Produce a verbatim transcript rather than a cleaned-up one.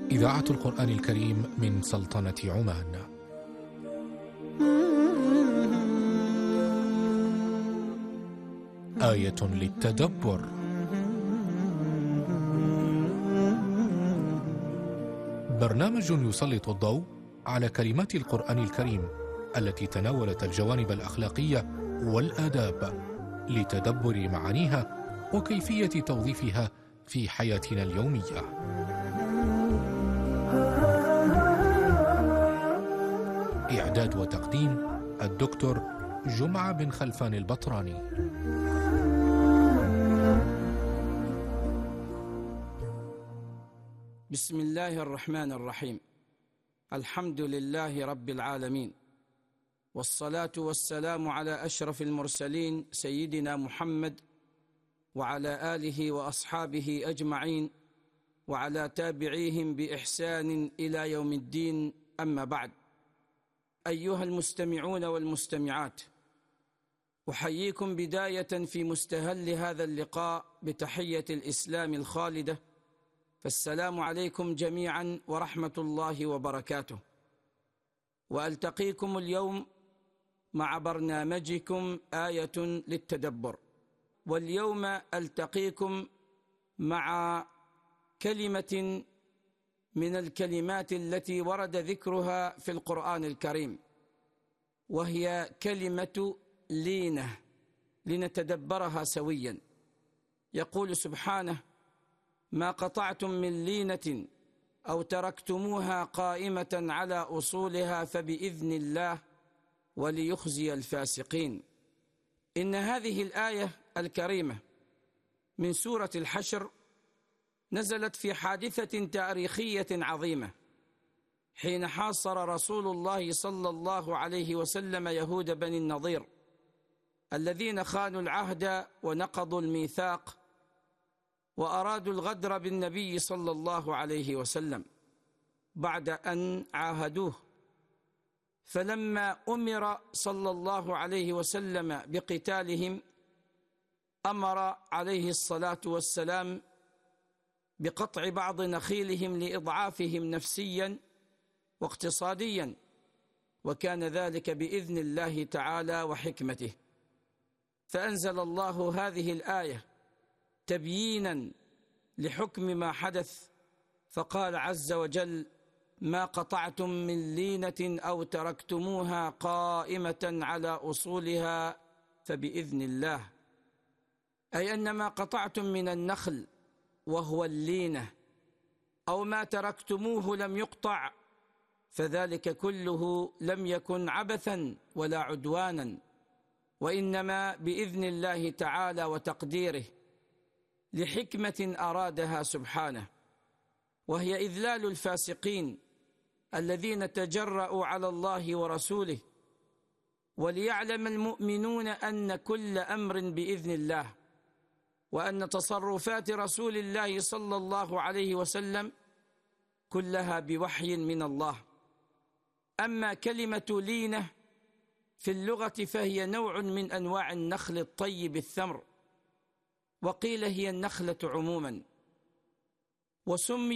إذاعة القرآن الكريم من سلطنة عمان. آية للتدبر. برنامج يسلط الضوء على كلمات القرآن الكريم التي تناولت الجوانب الأخلاقية والآداب لتدبر معانيها وكيفية توظيفها في حياتنا اليومية. إعداد وتقديم الدكتور جمعة بن خلفان البطراني. بسم الله الرحمن الرحيم. الحمد لله رب العالمين، والصلاة والسلام على أشرف المرسلين سيدنا محمد وعلى آله وأصحابه أجمعين وعلى تابعيهم بإحسان إلى يوم الدين. أما بعد، أيها المستمعون والمستمعات، أحييكم بداية في مستهل هذا اللقاء بتحية الإسلام الخالدة، فالسلام عليكم جميعا ورحمة الله وبركاته. وألتقيكم اليوم مع برنامجكم آية للتدبر، واليوم ألتقيكم مع كلمة من الكلمات التي ورد ذكرها في القرآن الكريم، وهي كلمة لينة، لنتدبرها سويا. يقول سبحانه: ما قطعتم من لينة أو تركتموها قائمة على أصولها فبإذن الله وليخزي الفاسقين. إن هذه الآية الكريمة من سورة الحشر نزلت في حادثة تاريخية عظيمة، حين حاصر رسول الله صلى الله عليه وسلم يهود بني النضير الذين خانوا العهد ونقضوا الميثاق وأرادوا الغدر بالنبي صلى الله عليه وسلم بعد أن عاهدوه. فلما أمر صلى الله عليه وسلم بقتالهم أمر عليه الصلاة والسلام بقطع بعض نخيلهم لإضعافهم نفسيا واقتصاديا، وكان ذلك بإذن الله تعالى وحكمته. فأنزل الله هذه الآية تبيينا لحكم ما حدث، فقال عز وجل: ما قطعتم من لينة أو تركتموها قائمة على أصولها فبإذن الله، أي أن ما قطعتم من النخل وهو اللينة أو ما تركتموه لم يقطع، فذلك كله لم يكن عبثا ولا عدوانا، وإنما بإذن الله تعالى وتقديره لحكمة أرادها سبحانه، وهي إذلال الفاسقين الذين تجرؤوا على الله ورسوله، وليعلم المؤمنون أن كل أمر بإذن الله، وأن تصرفات رسول الله صلى الله عليه وسلم كلها بوحي من الله. أما كلمة لينة في اللغة فهي نوع من أنواع النخل الطيب الثمر، وقيل هي النخلة عموما، وسمي